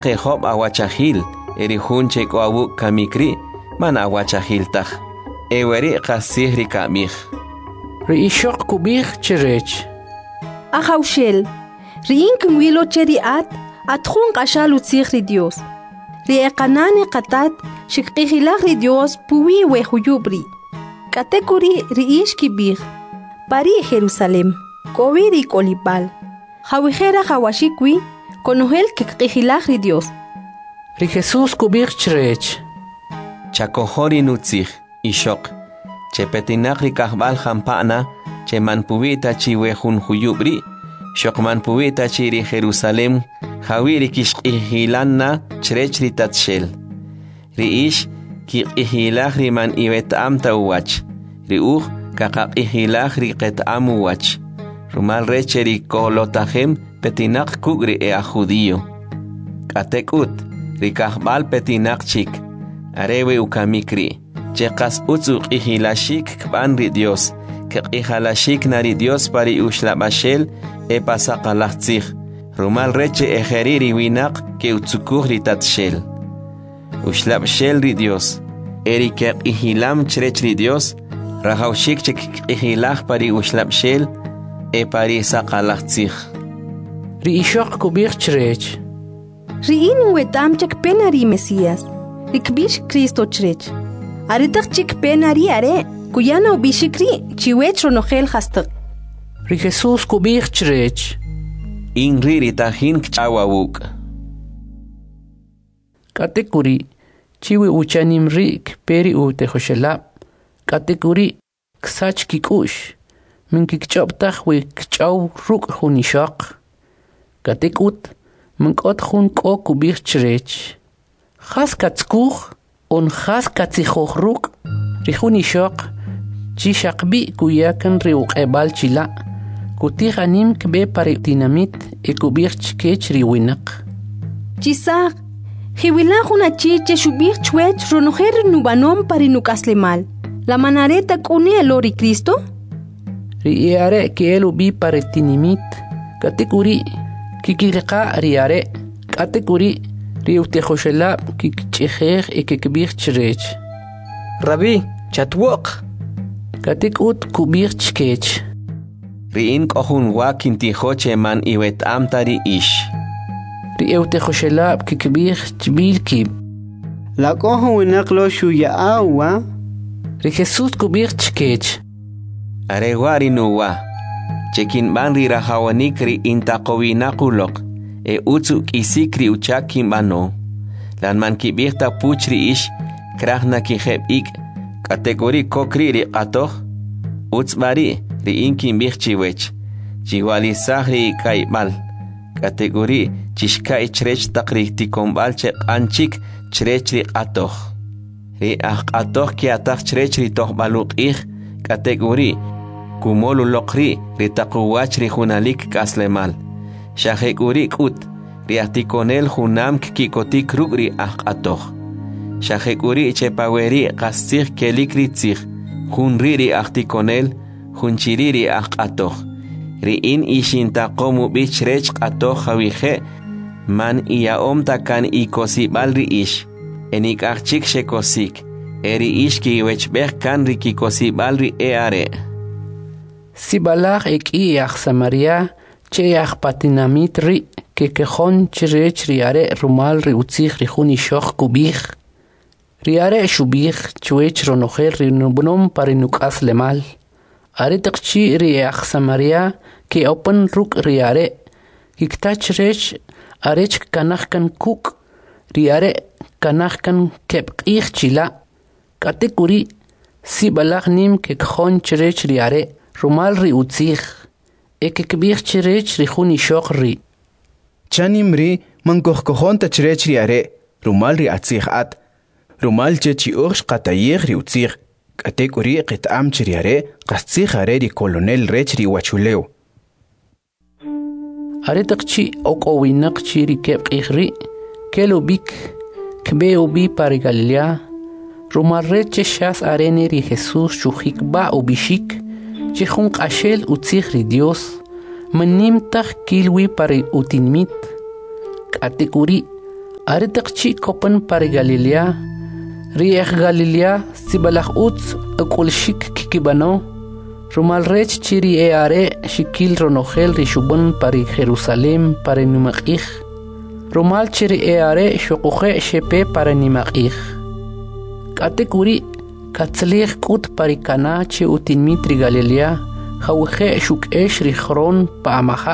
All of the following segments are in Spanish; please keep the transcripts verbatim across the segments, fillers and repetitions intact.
Qejob awachahil, eri hunche ko awu kamikri, man awachahil taj. Eweri qasihri kamih. Ri ishok kubih chirech. Ajaushel, riin kumwilo cheri at, atjun qashal utzihri Dios. Ri eqanane qatat, shikqihilak ri Dios puwi wehuyubri. Katekuri ri ish kibih. Pari Jerusalem, koviri kolipal. Jawihera jawashikwi, konohel kikqihilak ri Dios. Ri Jesús kubih chirech. Chakohori nutzih, ishok. Che petinakri kahbal jampana, che manpubita chi wehun huyubri, shok manpubita chiri Jerusalem, hawiri kishqihilanna chrechri tatshel. Riish kiqihilahri man iwet amta uwach, riuh kakaqihilahri qet amuwach. Rumal recheri kolotahem petinak kugri ea judío. Katekut, rikahbal petinak chik, arewe ukamikri. Chekas utsu qihilashik kbanri Dios, qihilashik nari Dios pari ushlabashel e pasaqalachtzig. Rumal reche ejeriri winak ke utsukuhri tatshel. Ushlabshel ri Dios, eri ke qihilam chrechri Dios, rahaushik chek qihilach pari ushlabshel e pari saqalachtzig. Ri ishok kubih chrech. Riin wetam chek penari Mesías, rikbish Cristo chrech. Aritak chik penari are, kuyana ubishikri, chiwech ronogel hastak. Ri Jesús kubih chrech. Inriri tahin kchawawuk. Katekuri, chiwi uchanim rik peri utehoshelab. Katekuri, ksach kikush. Min kikchoptach we kchaw ruk hunishak. Katekut, min kot hun ko kubih chrech. Khas katskuch. On khas katsijohruk, rihuni shok, chishakbi kuyakan riuk ebal chila, kutihanim kbe pari dinamit e kubir chkech riwinak. Chisak, hiwilahuna chiche shubir chwech ronoher nubanom pari nukaslemal. La manareta kune elori Cristo? Riare ke elu bi pari dinamit, katekuri, kikirika riare, katekuri, Riu tejoshela kikchejej e kikbir chrech. Rabbi, chatwok. Katik ut kubir chkech. Riin kohun wakin tijoche man iwet amtari ish. Riu tejoshela kikbir chbil kib. La kohun winaklo shuya awa. Ri Jesús kubir chkech. Arewari nuwa. Chekin ban ri rahawanik ri intaqowinakulok. E utsu kisikri uchakin bano. Lan man kibirta puchri ish, krahna kijeb ik, kategori kokri ri qatoh, utsbari ri inkin birchiwech, chiwali sahri kaibal, kategori chishka ichrech takri tikombal che anchik chrech ri qatoh. Ri ah qatoh ki atach chrech ri toh baluk ik, kategori kumolu lokri ri takuwach ri hunalik kaslemal. Shahekuri kut, riatikonel hunam kikotik rugri akatoh. Shahekuri chepaweri kastir kelikri tzir, hunriri aktikonel, hunchiriri akatoh. Riin ishinta komu bichrech katoh hawihe, man iaom takan ikosibal ri ish, enik achik shekosik, eri ish ki wechbech kan riki kosibal ri eare. Sibalach ek iach Samaria, Cheach patinamit ri, que quejon chrech riare rumal ri utzich ri juni shoch kubih. Riare shubih chwech ronoher ri nubnom parinukas lemal. Are takchi riach Samaria, que open ruk riare. Kikta chrech arech kanachkan kuk. Riare kanachkan kepqich chila. Katekuri, si balach nim que quejon chrech riare, rumal ri utzich. Eke kbir chrech ri juni shok ri. Chanim ri man kohkohon ta chrech ri are, rumal ri atzich at. Rumal chechi ursh qatayech ri utzich. Katek uri qit am chri are, qatzich are ri kolonel rech ri wachuleo. Are takchi ok owinak chi ri kep ri, kelo bik, kbe ubi pari Galilea. Rumal reche shas arene ri Jesus shuhik ba ubishik. Chihun qashel utzich ri Dios, manim tach kilwi pari utinmit. Katekuri, Aritaqchi kopan para Galilea. Riech Galilea sibalach uts akulshik kikibano. Rumal rech chiri e are shikil ronogel rishubun para Jerusalem para Nimakich. Rumal chiri e are shokuche shepe para Nimakich. Katekuri katzlich kut para Kana che utinmitri Galilea. Hauche shukesh richron pa amaha.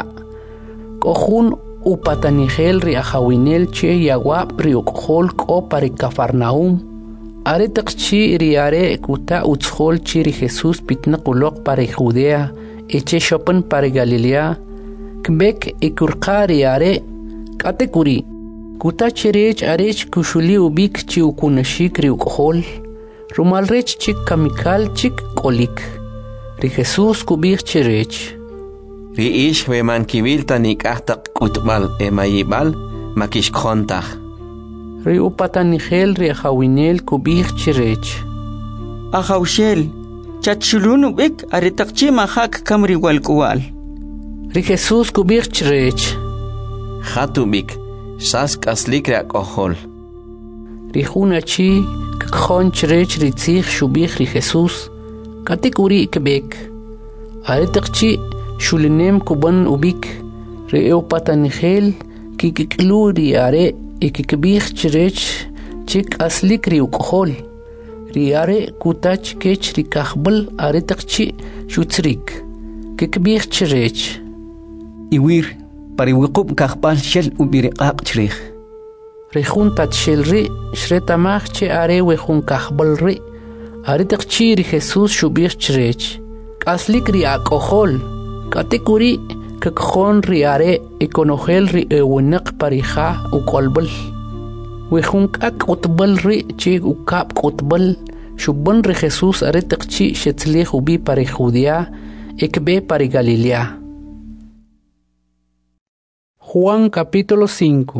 Kohun upatanigel ri ahawinel che yawab ri ukhol ko para Cafarnaum. Aretaqchi riare kuta utshol chiri Jesús pitnaqulok para Judea eche shopan para Galilea. Kbek ikurqa riare katekuri. Kuta chirech arech kushuli ubik chi ukunashik ri ukhol. Rumalrech chik kamikal chik kolik. Ri Jesús kubik chirech. Ri ish we man kivilta nikahtak kutbal emayibal makish khontach. Ri upatanigel ri hawinel kubik chirech. Ahawshel, chachulunu bik aritaqchi mahak kamri walkual. Ri Jesús kubik chirech. Khatubik, sask aslik rak ohol. Ri hunachi kkhon chirech ri tzich shubik ri Jesús. Katikuri kebek. Aritaqchi shulinem kuban ubik. Ri upatanigel kikiklu ri are ikikbich chirech chik aslik ri ukhol. Ri are kutach kech ri kahbal aritaqchi shutzrik. Kikbich chirech. Iwir, pariwikub kahbal shel ubiriqaq chirich. Ri juntat shel ri shretamach che are wejun kahbal ri. Aritaqchi ri Jesús shubich chirech. Aslik ri akohol. Katekuri kakkhon ri are ikonogel ri ewinak parija ukolbal. Wejun kak utbal ri chi ukap utbal. Shubban ri Jesús aritaqchi shetzlich ubi para Judea ekbe para Galilea. Juan capítulo cinco.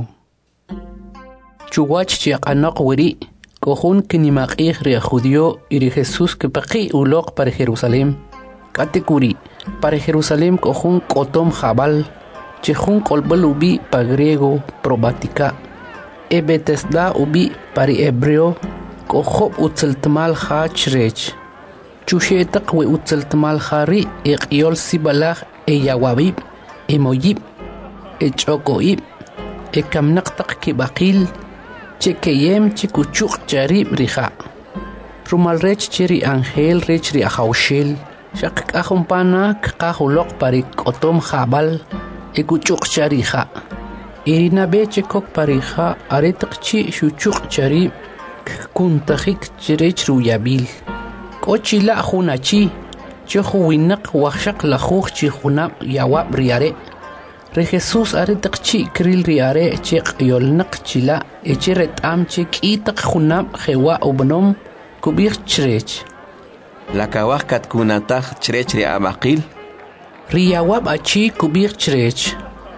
Chuwach chiaqanaq wiri. Kohun kinimaqih ri judío y ri Jesús que paqi ulok para Jerusalén. Katekuri para Jerusalén kohun kotom jabal. Chehun kolbal ubi pa griego probatica. E Betesda ubi para hebreo. Kohob utzeltmal ha chrech. Chushetaq we utzeltmal hari e qiyol sibalach e yawabib. E moyib. E chokoib. E kamnaqtaq kibaqil. Chekeyem chikuchuk charib riha. Rumal rech chiri angel rech ri ahawshel. Shak kahumpana kahulok parik otom jabal. Ekuchuk chariha. Irina beche kok pariha aretaqchi shuchuk charib. Kuntajik chirech ruyabil. Kochila hunachi. Chehu winak wachak lahuch chihunab yawab riare. Re Jesús aritaqchi kril riare chek yolnak chila echeret am chek itaq hunab jewa ubnom kubir chrech. La kawah kat kunatah chrech ri abaqil. Riyawab achi kubir chrech.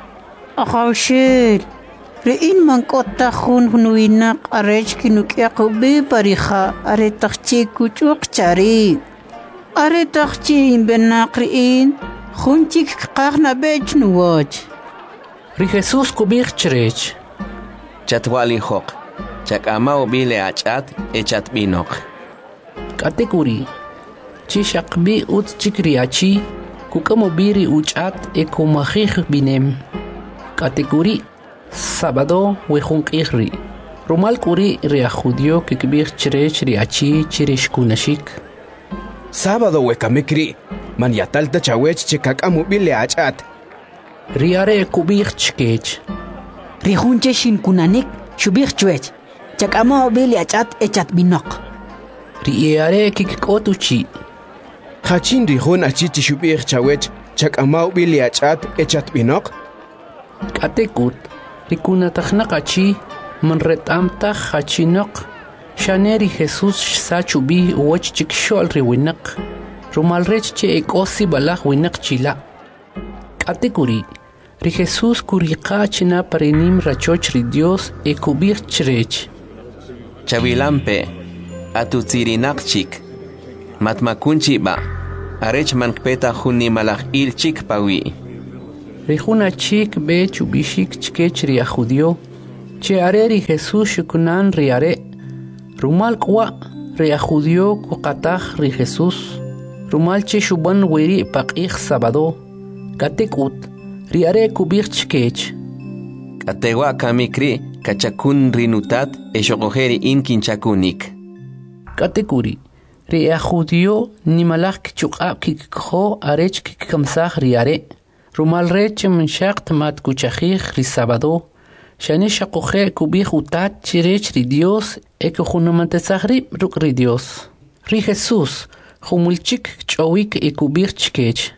Ahawshel, rein man kota hun hunuinak arech kinukyak ubi pariha aretaqchi kuchuk chari. Aretaqchi imbenak rein. Junchik qaqna bech nuwach. Ri Jesús kubir chrech. Chatwali hok. Chakama ubile achat echat binok. Katekuri. Chishakbi ut chikriachi. Kukamobiri uchat ekumahih binem. Katekuri. Sábado wejunqihri. Rumal kuri ria judio kikbir chrech riachi chirish kunashik. Sábado wekamikri. Man yatalta chawech chikakamu bile achat. Riare kubich chkech. Rihunche shin kunanik shubich chwech. Chakama bile achat echat binok. Riare kikikotuchi. Hachin rihun achichi shubich chawech chakama bile achat echat binok. Katekut. Rikuna tachnakachi. Man retamta hachinok. Shaneri Jesús sachubi wach chikshol riwinak. Rumal rech che ekosi balach winak chila. Katekuri. Ri Jesús kuriqa china parenim rachoch ri Dios e kubir chrech. Chavilampe. Atutzirinak chik. Matmakunchi ba. Arech mankpeta huni malach il chik pawi. Ri huna chik be chubishik chkech ri judio. che are ri Jesús shukunan ri are rumal kwa ri judío kuqataj ri Jesús rumal che shuban wiri paqij sábado katekut ri are kubich chkech katewa kamikri kachakun rinutat eshogojeri in kinchakunik katekuri ri judío nimalaj kichuqab kikho arech kikamsaj ri are rumal rech mshaqt mat kuchajij ri sábado shane shaqoje kubij utat chirech ri Dios ekhunamantasajri ruk ri Dios ri Jesús humulchik chowik ekubij chkech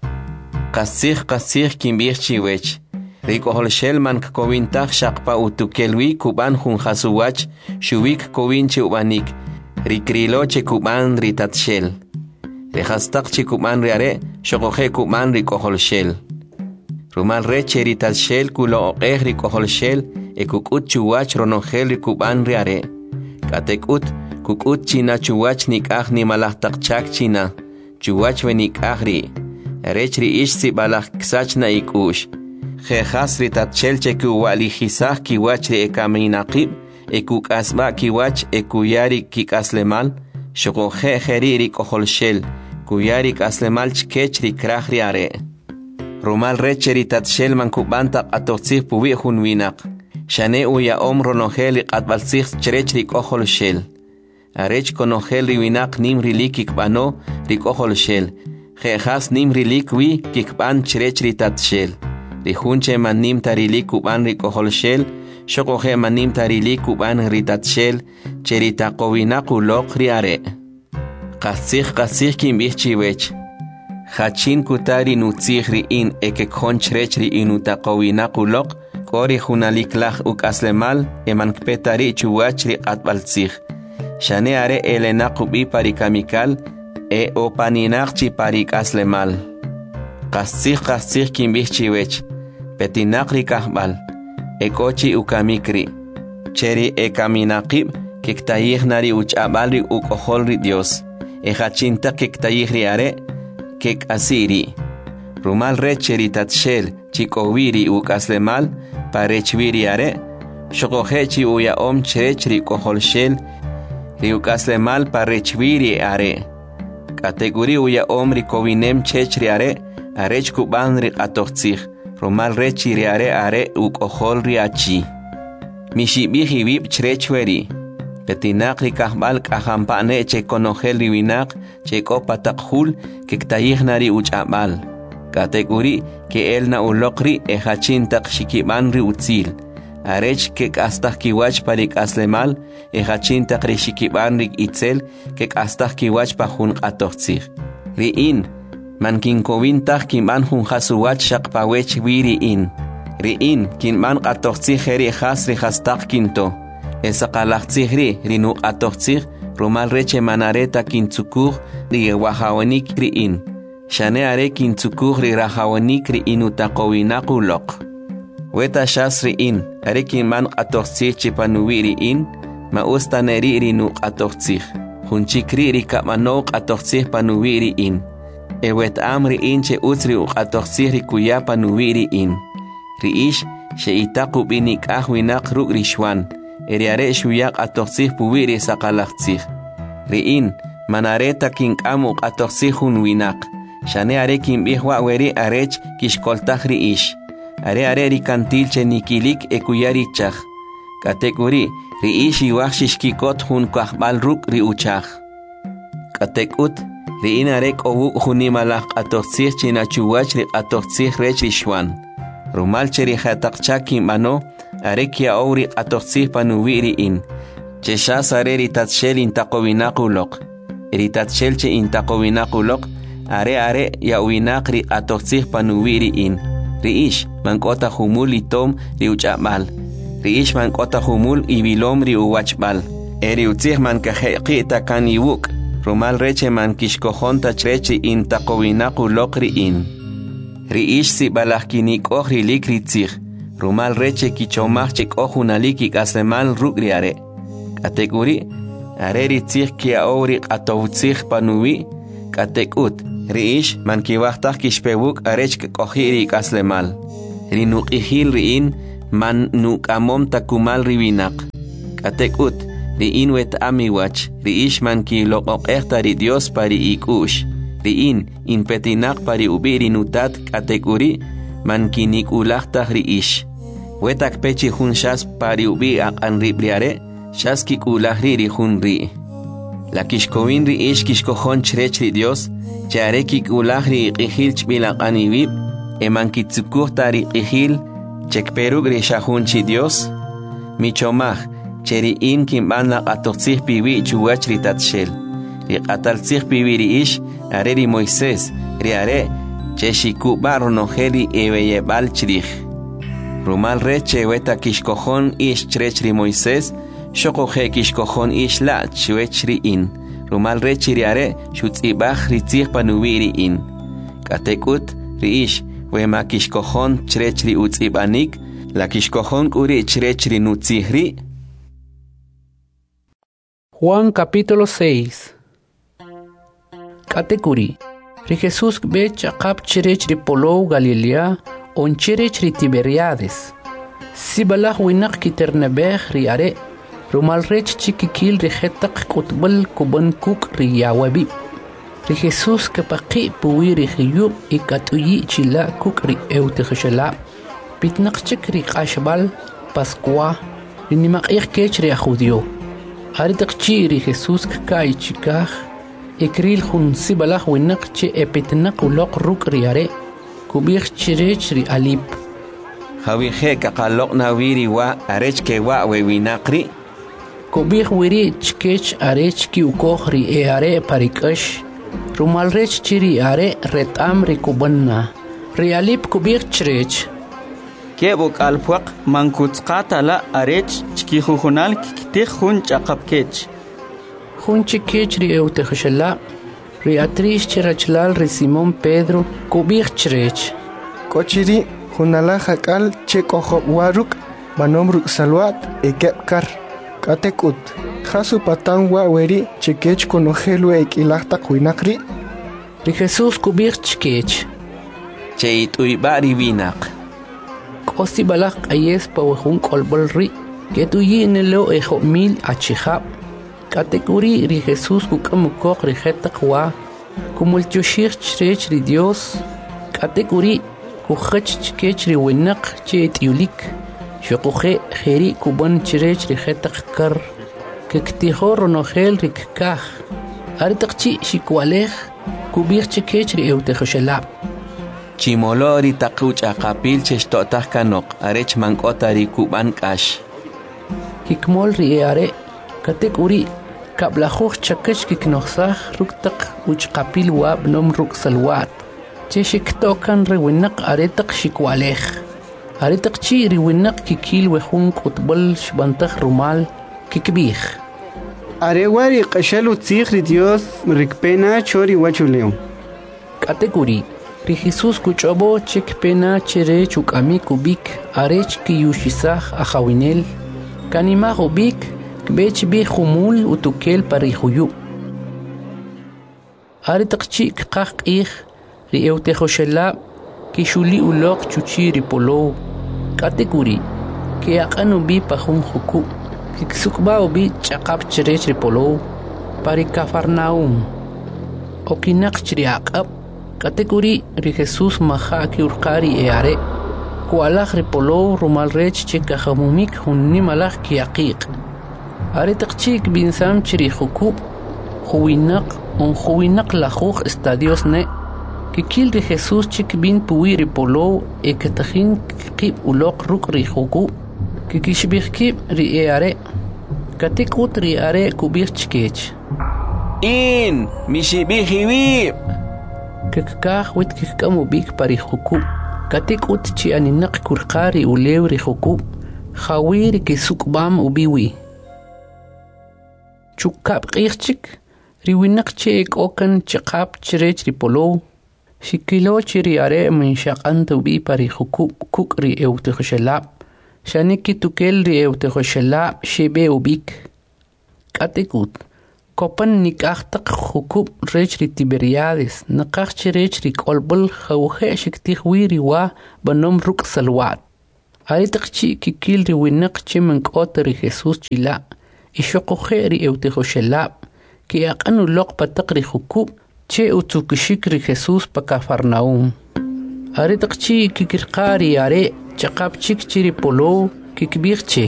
qasij qasij kimbij chiwech Rikohol Shelman Kovintach Shakpa Utukelwi Kuban Hun Hasuwach Shubik Kovinche Ubanik Rikriloche Kuban Ritat Shell Rehastak Chikuban Riare Shokohe Kuban Rikohol Shell Rumal Reche Ritat Shell Kulo Eh Rikohol Shell Ekukut Chuwach Ronogel Rikuban Riare Katekut Kukut China Chuwach Nikah ni Malahtak Chak China Chuwach Venik Ahri Rechri Ish Sibalach Ksachna Ikush Jejas ritat chelche kuwali jisaj kiwachri ekaminaqib ekuk asba kiwach ekuyari kikaslemal shokoje jeriri koholshel kuyari kaslemal chkechri krahri are rumal recheri tat shel man kubanta atotzih puwi hun winak shane uya om ronogeli qatbalsih cherechri koholshel arech konogeli winak nimri likikbano ri koholshel jejas nimri likwi kikban cherechri tat shel Rihunche manim tarili kuban rikoholshel, shokoje manim tarili kuban ritatshel, cherita kovina kulok riare. Kasih kasih kimbih chiwech. Hachin kutari nutzihri in eke konchrechrri inuta kovina kulok, kori hunaliklach ukaslemal, emankpetari chuwachri atbaltzih. Shane are elena kubi parikamikal, e opaninakchi parikaslemal. Kasih kasih kimbih chiwech. Petinakri kahbal, ekochi ukamikri, cheri ekaminakib, kektayiknari uchabalri ukoholri Dios, ejachinta kektayikri are, kek asiri. Rumal recheri tatshel, chikoviri ukaslemal, parechviri are, shokohechi uya om cherechri koholshel, riukaslemal parechviri are. Kategori uya om rikovinem chechri are, arech kubanri atochtzich. Rumal rechi riare are ukohol riachi. Mishibihi vip chrechweri. Petinakri kahbal kahampane che konogel riwinak che kopatakhul kektayiknari uchabal. Kategori ke elna ulokri ejachintak shikibanri utzil. Arech kek astak kiwach parik aslemal ejachintak ri shikibanri itzel kek astak kiwach pahun atochtzir. Riin Man kinkovintach kinman hun hasuwach shakpawech wiri in. Riin kinman qatochtziheri hasri hastak kinto. Esaqalachtzihri rinu qatochtzih rumal reche manareta kintzukuj ri wahawanik riin. Shane are kintzukuj ri rahawanik riin utaqowinakulok. Weta shas riin are kinman qatochtzih chipanuwi riin ma ustaneri rinu qatochtzih. Hunchikri ri kapmano qatochtzih panuwi riin. Ewet amri inche utsri uqatochsihri kuyapa nuwiri in. Riish she itaku binik ahwinak ruk rishwan. Eriare shuyak atochsih puwiri sakalachsih. Riin manareta kinkamu uqatochsihun winak. Shane are kimbihwa weri arech kishkoltach riish. Are are rikantilche nikilik ekuyari chach. Katekuri riish iwachshishkikot hun kahbal ruk riuchach. Katekut Riin arek owu hunimalak atochtzih china chuwach ri atochtzih rech rishwan. Rumal cheri hatakchaki mano arek ya ouri atochtzih panuwi riin. Cheshas are ritatshel intaqowinakulok. Ritatshel che intaqowinakulok are are ya uwinak ri atochtzih panuwi riin. Riish mankota humul itom ri uchamal. Riish mankota humul ibilom ri uwachbal. Eri utzih mankajeqi takan iwuk. Rumal reche man kishkohonta chrechi in taqowinaku lokri in. Riish si balahkinik ohri likri tzich. Rumal reche kichomachik ohunalikik aslemal rugriare. Kategori areri tzich kia ori atovutzich panuwi. Katekut riish man kiwahtak kishpewuk arech kohiri aslemal. Rinuk ihil riin man nuk amom takumal riwinak. Katekut, ri in wet amiwach, ri ishman ki lokok ekta ri Dios pari ikush. Ri in, in petinak pari ubiri nutat katekuri, man kinik ulakta ri ish. Wetak pechi hun shas pari ubi ak an ribriare, shas kik ulahri ri hun ri. La kishkowin ri ish kishkohon chrech ri Dios, chare kik ulahri ikihil chbilak anibib, eman kitsukuh tari ikihil, chekperug ri shahun chi Dios. Michomach, cheri in kimban la atotzih piwi chuwach ri tatshel. Ri ataltzih piwi ri ish, are ri Moisés, ri are, che shikubar noheli ebeyebal chrich. Rumal re che weta kishkohon ish chrech ri Moisés, shokohe kishkohon ish la chwech ri in. Rumal re chiri are, shutzibach ri tzih panuwi ri in. Katekut, ri ish, wema kishkohon chrech ri utzibanik, la kishkohon uri chrech ri nutzihri. Juan capítulo seis. Katekuri, ri Jesús bech akap chrech ri Polou Galilea, on chrech ri Tiberiades. Sibalah winak kiternebech ri are, rumal rech chikikil ri hetak kutbal kuban kuk ri yawabi. Ri Jesús kapaki puwi ri hiyub ikatuyi chila kuk ri eutekhishala. Pitnak chik ri kashbal, Pascua, ri nimak kech ri ajudio. Aritak chi ri Jesús kakay chikah, ikril hun sibalah winak che epitnak ulok ruk ri are, kubich chirech ri alip. Hawihe kakalok na wiri wa arech ke wa wewinakri. Kubich wiri chkech arech ki ukoh ri e are parikash. Rumal rech chiri are retam ri kubanna. Ri alip kubich chirech. Kebok alpuak mankutzkata la arech chkihuhunal kiktih hun chakapkech. Hun chikech ri eutekhishala. Ri atrish chirachlal ri Simón Pedro kubich chirech. Kochiri hunala hakal chekohop waruk manomruk salwat ekepkar. Katekut, Hasu patan wa weri chikech konojelu ekilakta kuinakri. Ri Jesús kubich chikech. Che ituibari winak. Kosti balak ayes pawahun kolbol ri. Ketuyi nelo ejo mil achihab. Katekuri ri Jesús kukamukok ri hetak wa. Kumulchushir chrech ri Dios. Katekuri kuchach chikech ri winak che itiulik. Shokuhe heri kuban chrech ri hetak kar. Kektiho ronogel ri kkah. Aritakchi shikwalech kubich chikech ri eutekhishalab. Chimolo ri takuch akapil chestotah kanok arech mankota ri kuban kash. Hikmol ri are katek uri kablajuch chakech kiknoxah ruktak uch kapil wa bnom ruk salwat. Che shiktokan ri winak aretak shikwalech. Aretak chi ri winak kikil wehun kutbal shbantah rumal kikbih. Are wari qashalu tzih ri Dios rikpena chori wachuleo. Katek uri ri Jesús kuchobo chek pena chere chukami kubik arech ki yushisah ajawinel kanima ubik kbech bi khumul utukel pari khuyu aritakchi kqaq ih ri eutejoshela ki shuli ulok chuchi ri Polou kategori ki aqanu bi pahun khuku ki ksukba ubi chaqab chere ri Polou pari Cafarnaum okinak chri aqab kategori ri Jesús maha ki urqari e are kualach ri Polou rumal rech cheka khamumik hunni malach ki aqiq are taqchik binsam chri khuku khuwinak on khuwinak la khukh estadios ne ki kil ri Jesús chik bin puwi ri Polou e katakhin qib ulok ruk ri khuku ki kishbih kib ri e are katikut ri are kubir chkech in mishibihiwib Kekah wit kikamu bik pari khuku. Katik ut chi aninak kurqari ulewri khuku. Khawiri ki sukbam ubiwi. Chukab qirchik. Riwinak chi ek okan chikab chirech ri Polou. Shikilo chiri are min shaqan tubi pari khuku kuk ri eutekhishalab. Shaniki tukel ri eutekhishalab shibe ubik. Katik ut. Kopan nikachtak khukub rech ri Tiberiades, nakach rech ri kolbol khawhe shiktih wiri wa banom ruk salwat. Aritaqchi kikil ri winaq che mank'ot ri Jesús chila ishoqoje ri eutejoshelab ki aqanu loq pataq ri jukub che utzukishik ri Jesús pa Cafarnaum. Aritaqchi kikirqari are chaqapchik chiri polo kikbirche.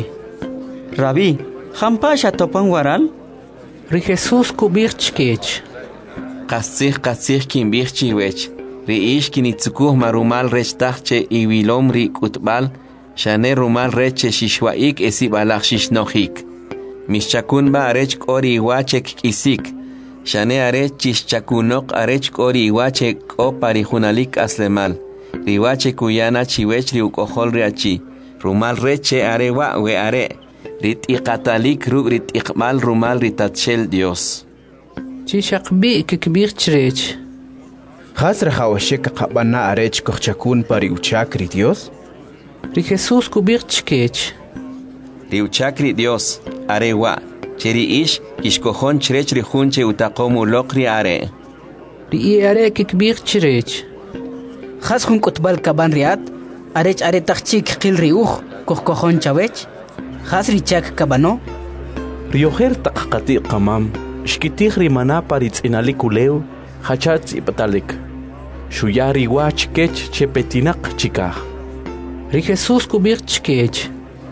Rabí, jampasha topan waral? Ri Jesús kubirchkech. Qasih qasih kimbirchi wech. Ri ish kinitzukuh marumal rech tachche iwilom ri kutbal shane rumal reche shishwaik esibalach shishnohik. Mishchakun ba arech kori iwachek kisik. Shane arech chishchakunok arech kori iwachek o parijunalik aslemal. Riwache kuyana chiwech ri ukohol riachi. Rumal reche arewa we are. Rit iqatalik rug rit iqmal rumal ritatshel Dios. Chishakbi kikbirchrech. Khasra khawashek qabana arech kochakun pari uchakri Dios. Ri Jesús kubirchkech. Ri uchakri Dios arewa cheri ish kishkohon chrech ri hunche utaqomu lokri are. Ri are kikbirchrech. Khas hun kutbal kaban riat arech are tachchik qil riuh kohkohon chawech. Khas richak kabano. Rioher taqqati qamam shkitih rimana paritz inalikuleu hachatz ipatalik. Shuyari wach kech chepetinak chikah. Ri Jesús kubirchkech.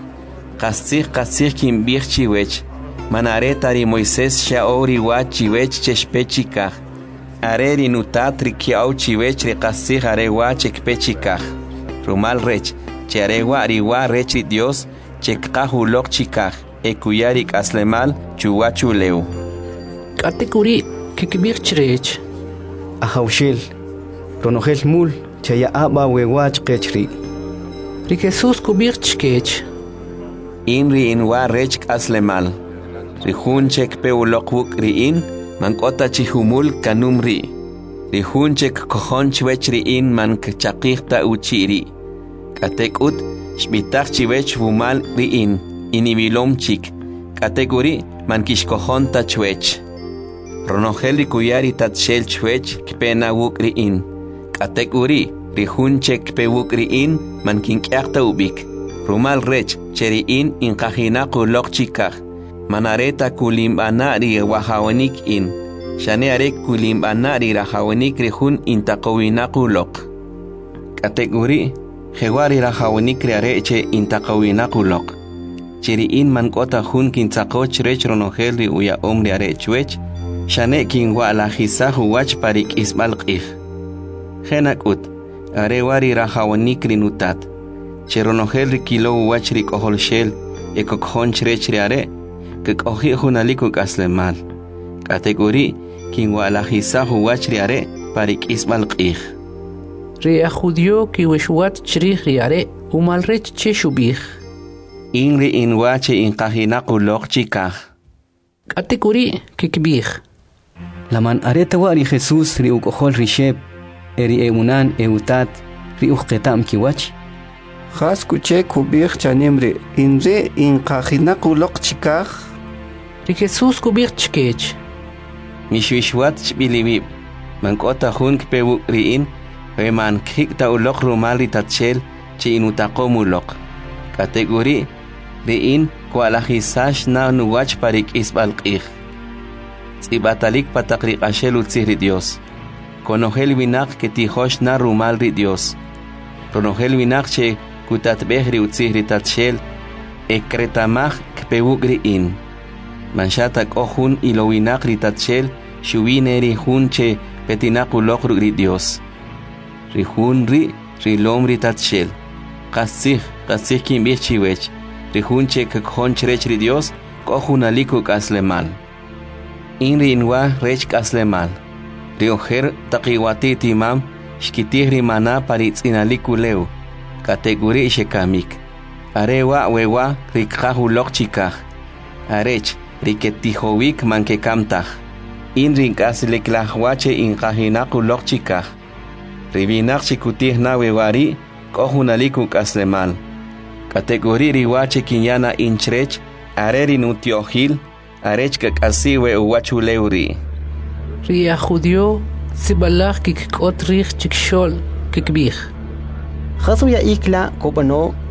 Qasih qasih kimbirchi wech. Manareta ri Moisés shaori wachi wech cheshpechikah. Are ri nutat ri kiau chiwech ri qasih are wach ekpechikah. Rumal rech che are wa ri wa rech ri Dios chekqahu lok chikah. Ekuyarik aslemal chuwachu leu. Katekuri kikbirchrech. Ahawshil ronogel mul chaya aba wewach qechri. Ri Jesús kubirchkech. Inri inwa rech aslemal. Ri hunchek peulokbuk ri in mankota chihumul kanumri. Ri hunchek kohonchwech ri in man kchaqihta uchiri. Katekut shbitach chiwech vumal ri in. Inibilom chik. Kategori man kishkohonta chwech. Ronogel ri kuyari tatshel chwech kpena wuk ri in. Kategori ri hunchek pewuk ri in man kinkyakta ubik. Rumal rech cheri in inkajinaku lok chikah. Manareta kulimbana ri wahawanik in. Shane arek kulimbana ri rahawanik ri hun intaqawinaku lok. Kategori jewari rahawanik ri areche intaqawinaku lok. Cheri in man kota hun kintzaqoch rech ronogel ri uya omri arechwech. Shane kinwa la hisahu wach parik isbalqih. Genakut arewari rahawanik ri nutat. Cheronogel ri kilo wach ri kohol shel ekokjon chrech ri are kekohi hunaliko kaslemal. Kategori kinwa la hisahu wach ri are parik isbalqih. Ri ajudio ki wishwat chrih ri are umal rech cheshubih. Inri inwache inkajinaku lok chikah. Kategori kikbih. Laman areta wa ri Jesús ri ukohol risheb eri eunan eutat ri uqetam kiwach. Khas kuche kubir chanimri inre inkajinaku lok chikah. Ri Jesús kubirchkech. Mishwishwat chbilibib. Mankota hun kpewu ri in we man kikta ulok rumal ri tatshel chi inutaqomu lok. Kategori ri in kualahisash na nuwach parik isbalqih. Tsibatalik patakri qashel utzihri Dios. Konogel winak ketihosh na rumal ri Dios. Ronogel winak che kutatbehri utzihri tatshel ekretamach kpewugri in. Manshatak ohun ilo winak ri tatshel shuwineri hun che petinaku lokru ri Dios. Ri hun ri rilom ri tatshel. Qasih qasih kimbih chiwech. Ri hun che kakjon chrech ri Dios kohunaliku kaslemal. Inri inwa rech kaslemal. Ri ojer taqiwati timam shkitih ri mana paritz inaliku leu. Kategori shekamik. Arewa wewa rikhahu lok chikah. Arech riketihowik mankekamtah. Inri kaslik lahwache inkajinaku lok chikah. Ribinak chikutih na wewari kohunaliku kaslemal. Kategori riwache kinyana inchrech areri nutiohil arech kakasiwe uwachuleuri. Ri ajudio sibalach kikot rich chikshol kikbih. Khasuya ikla kopano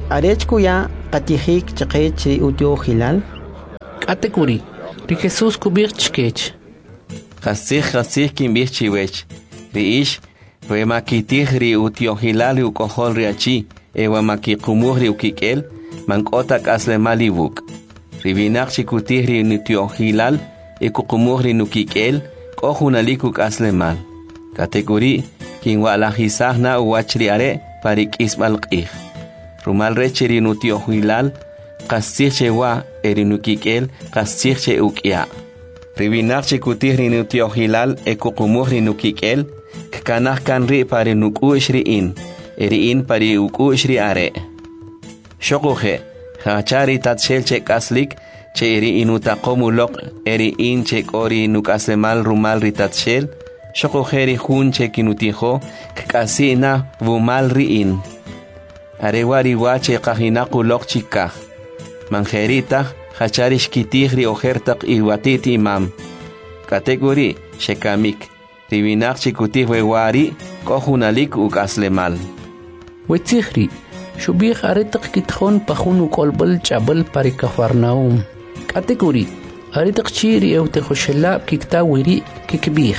arech kuya patijik chaqech ri utyo hilal. Katekuri, ri Jesús kubir chkech. Khasih khasih kimbih chiwech. Ri ish, we makitih ri utyo hilal u kohol ri achi, ewa makikumuh ri ukikel, mankotak asle malibuk. Ri binak chikutih ri utyo hilal, e kukumuh ri nukikel, kohunaliku asle mal. Katekuri, kin walajisah na uwachri are, parik ismal qih. Rumal recheri nutio hilal, qasih chewa erinukikel, qasih che ukia. Ribinak chikutih rinutio hilal, e kukumuh rinukikel, kkanah kan ri pari nuku ishriin, eriin pari uku ishri are. Shokuhe, hachari tatshel che kaslik, che eri inutaqomulok, eriin che kori nukaslemal rumal ritatshel, Shokuheri hun che kinutijo, kkasina vumal riin. Arewari wache kahinaku lok chikah. Manjerita, hacharish kitihri ojertak iwatiti imam. Kategori, shekamik. Ribinak chikutihwe wari, kohunalik ukaslemal. Wetzihri, shubih aretak kitjon pahun ukolbal chabal pari Kafarnaum. Kategori, aretak chiri eutejoshela kikta wiri kikbih.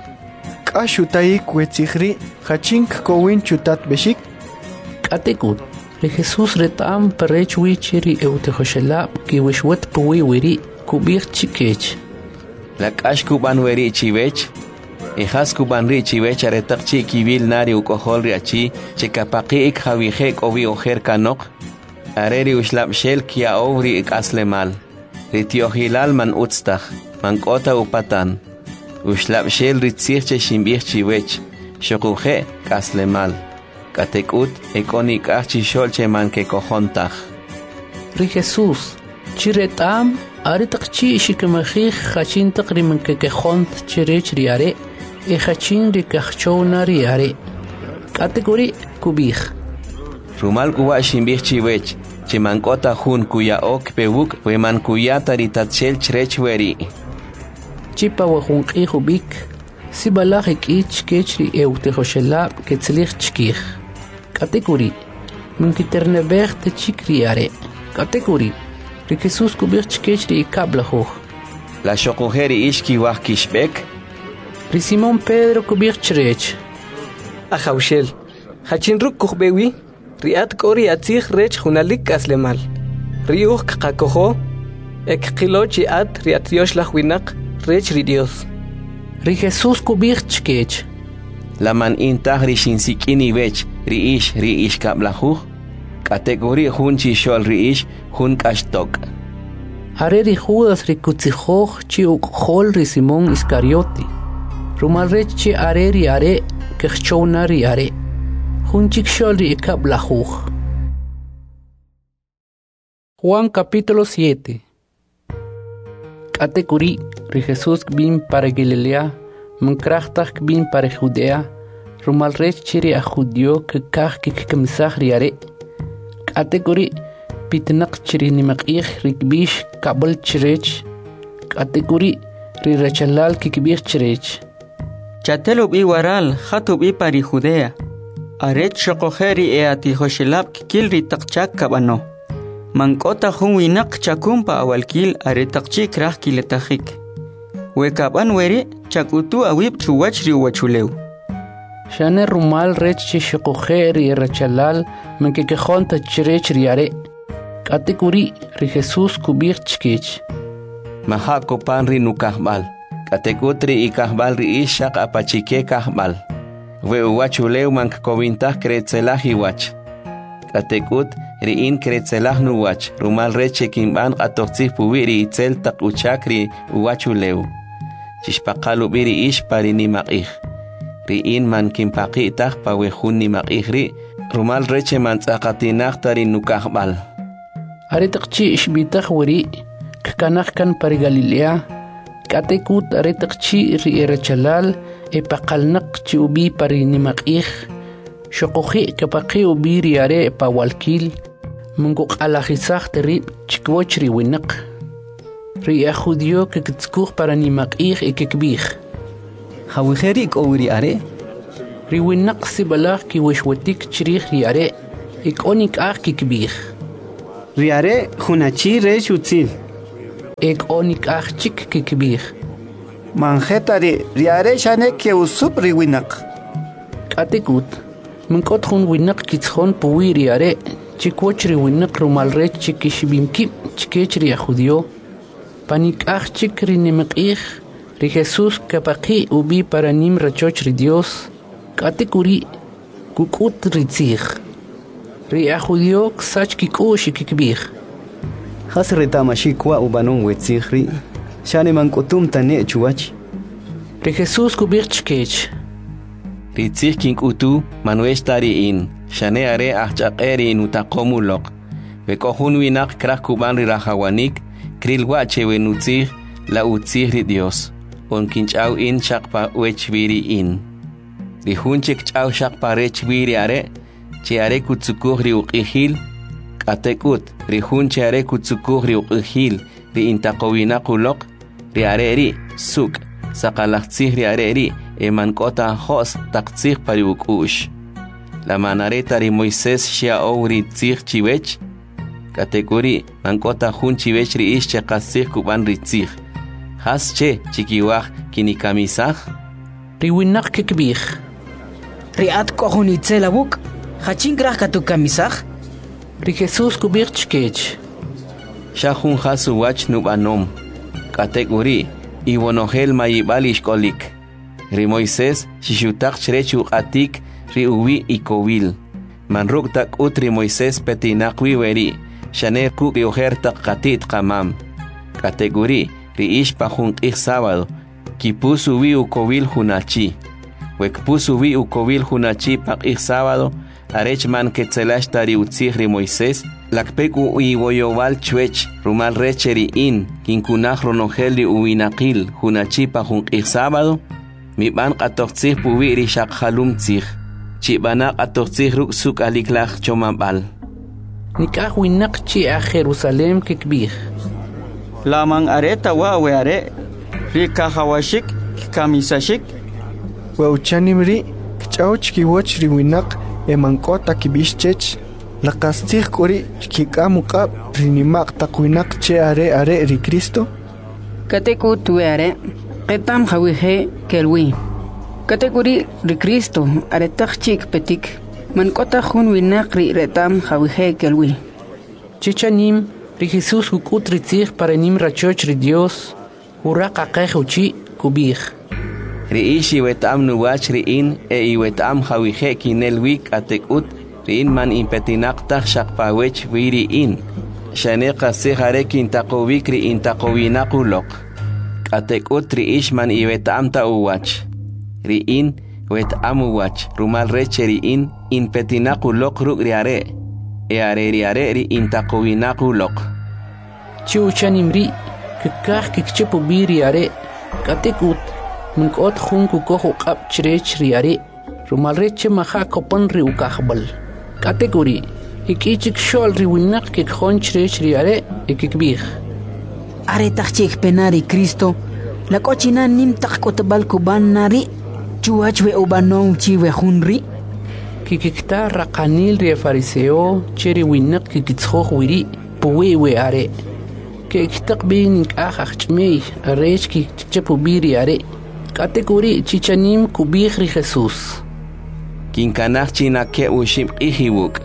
Ashutaik wetzihri, hachink kowin chutat beshik. Katekut, re Jesús retam perech wichiri eutejoshela ki wishwet puwi wiri kubir chikech. Lakash kuban weri chivech, ehas kuban ri chivech aretak chi kibil nari ukohol riachi, chekapaki ik havijek ovi ojer kanok, areri ushlap shel kia ovri ik aslemal. Ritiohilal man utstach, man kota upatan. Ushlap shel ritzirche shimbich chiwech, shokuhe kaslemal. Katekut ekonik achi sholche man ke kohontach. Ri Jesús, chiretam, aritak chi shikemachich hachin takrimen ke kehont chirech riare, e hachin rikachona riare. Kategori kubich. Rumal kuwa shimbich chiwech, chimankota hun kuya ok pewuk, weman kuya taritatshel chrech weri. Chipa wahunqi hubik, si balajik ich kechri eutejoshela ketzlich chkich. Kategori, minkiternebech te chikriare. Kategori, ri Jesús kubich chkechri ikablajuj. La shokuheri ishki wah kishbek. Ri Simón Pedro kubich chrech. Ajaushel, hachin ruk kuhbewi, riat kori atzich rech hunalik aslemal. Riuh kakakojo, ek kilochi at riat yosh lachwinak, rech ri Dios. Ri Jesús kubich chkech. La man intah ri shinsikini vech, ri ish ri ish kablajuj. Kategori hun chishol ri ish, hun kashtok. Are ri Judas ri kutzijoj chi ukhol ri Simón Iscarioti. Rumal rech chi are ri are, kechchona ri are. Hun chikshol ri ikablajuj. Juan capítulo siete. Kategori, ri Jesús kbin para Galilea, mankrachtak kbin para Judea, rumal rech chiri a judio que kach que kemsach riare. Kategori, pitnak chiri nimakich rikbish kabel chirech. Kategori, ri rachalal kikbich chirech. Chatelub i waral, hatub i pari Judea. Aret shokojeri e atijoshelab kikil ritakchak kabano. Mankota hun winak chakumpa awalkil aretakchik rah kiletajik. Wekaban weri chakutu awib chuwachri wachuleu. Shane rumal rech shokojeri rachalal menkekehonta chirech riare. Kategori ri Jesús kubich chkech. Mahako pan ri nukahbal. Kategotri ikahbal ri ishak apachike kahbal. We uwachuleu mankkovintah kretzelah iwach. Katekut riin kretzelah nuwach. Rumal reche kimban atortzih puwiri itzel tak uchakri uwachuleu. Chishpakalu biri ish pari nimakih. Riin man kimpakitah pawehun nimakih ri. Rumal reche man tzakatinah tari nukahbal. Aretakchi ishbitah wiri. Kakanah kan pari Galilea. Katekut aretakchi ri erachalal. Epakalnak chi ubi pari nimakih. Shokoji kapaki ubi riare pawalkil. Mungok alajisach teri chikwoch ri winak. Ri a judio que kitskuch para nimakih e kikbih. Hawiheri ik owri are. Ri winak si balak ki wishwatik chirih riare. Ikonik ah kikbih. Riare hunachi resh utzil. Ikonik ah chik kikbih. Manjetari riare shane ke usup riwinak. Katekut. Mnkot hun winak kitshon puwi riare. Chikwoch riwinak rumalre chikishbimki chikech riajudio. Panik ah chik rinemekih. Ri Jesús kapaki ubi para nim rachoch ri Dios. Katekuri kukut ritzig. Ri ajudio ksach kikush kikbih. Hasreta mashikwa ubanon wetzigri. Shane mankotum tane chuach. Ri Jesús kubir chkech. Ritzig kinkutu manuestari in. Shane are achaqeri in utakomulok. Vekohun winak krak kuban ri rahawanik. Krilwa chewe nutzig la utzig ri Dios. On kinchau in shakpa wechviri in. Ri hunchik chau shakpa rechviri are. Che are kutsukuh ri uqihil. Katekut. Ri hunche are kutsukuh ri uqihil. Ri intaqowina kulok. Ri are ri suk. Sakalaktzih ri are ri. Eman kota hos taktzih pari ukush. La manareta ri Moisés shia ou ri tzih chiwech. Katekuri mankota hun chiwech ri ish che katzih kuban ri tzih. Has che chikiwach kinikamisach. Riwinak kikbih. Riat kohun itzelabuk. Hachin grach katu kamisach. Ri Jesús kubir chkech. Shahun hasu wach nubanom. Katekuri iwonogel mayibal ishkolik. Ri Moisés shishutak chrechu atik ri uwi ikowil. Manruk tak utri Moisés petinakwi weri. Shaner kuk rioher tak katit kamam. Kategori ri ish pahun ik sábado. Kipusu wi ukowil hunachi. Wekpusu wi ukowil hunachi pak ik sábado. Arech man ketzelash tari utzih ri Moisés. Lakpeku iwoyowal chwech rumal recheri in. Kinkunach ronogel ri uwinakil hunachi pahun ik sábado. Mi ban qatoqtzih puwi ri shakhalum tzih. Chibanak atoqtzih ruk suk aliklach chomabal. Nikah winak chi a Jerusalem kikbih. Lamang areta wa we are. Ri kahawashik kamisashik. Wauchanimri kchauch kiwoch ri winak emankota kibishchech. Lakastih kuri kikamuka rinimak takwinak che are are ri Cristo. Kateku tuere. Etam hawihe kelwi. Kategori ri Cristo aretak chik petik. Mankota hun winak ri retam hawihe kelwi. Chichanim ri Jesús hukut ritzig para nim rachoch ri Dios. Urak aqehuchi kubih. Ri ishi wetam nuwach ri in e i wetam hawihe kinelwik atekut ri in man impetinak tak shakpawech viri in. Shane qasih are kintakowik ri intakowinakulok. Atekut ri ish man i wetam ta uwach. Ri in wetam uwach. Rumal reche ri in in petinakulok ruk ri are. E are ri are ri intakowinakulok. Chiuchanim ri kikah kikchipu bi ri are. Katekut munkot hun kukoh uqab chrech ri are. Rumal reche maha kopan ri ukahbal. Kategori ikichik shol ri winak kikhon chrech ri are e kikbih. Are takchik penari Cristo. La cochina nim takotbal kuban nari. Chuachwe ubanon chiwe hunri. Kikikta rakanil ri fariseo cheri winak kikitskho wiri puwe we are. Kiktak bin ah achmei arech ki chapu biri are. Kategori chichanim kubih ri Jesús. Kinkanach china ke ushim ihiwuk.